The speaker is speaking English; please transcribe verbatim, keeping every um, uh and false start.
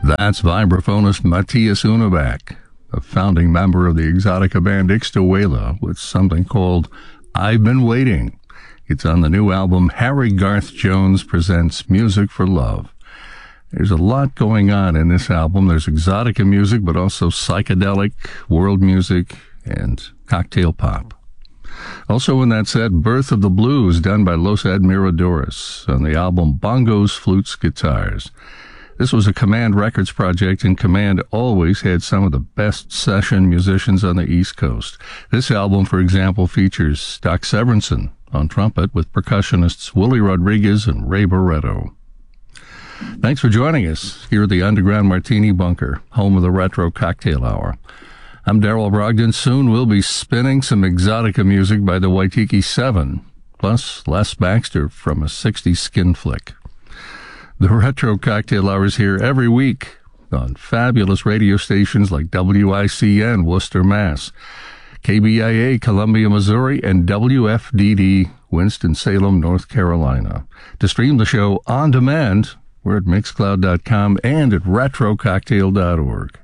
That's vibraphonist Matthias Unebach, a founding member of the Exotica band Ixtahuela, with something called I've Been Waiting. It's on the new album Harry Garth Jones Presents Music for Love. There's a lot going on in this album. There's exotica music, but also psychedelic, world music, and cocktail pop. Also in that set, Birth of the Blues, done by Los Admiradores, on the album Bongos, Flutes, Guitars. This was a Command Records project, and Command always had some of the best session musicians on the East Coast. This album, for example, features Doc Severinsen on trumpet with percussionists Willie Rodriguez and Ray Barretto. Thanks for joining us here at the Underground Martini Bunker, home of the Retro Cocktail Hour. I'm Darrell Brogdon. Soon we'll be spinning some exotica music by the Waitiki Seven, plus Les Baxter from a sixties skin flick. The Retro Cocktail Hour is here every week on fabulous radio stations like W I C N, Worcester, Mass, K B I A, Columbia, Missouri, and W F D D, Winston-Salem, North Carolina. To stream the show on demand, we're at mixcloud dot com and at retro cocktail dot org.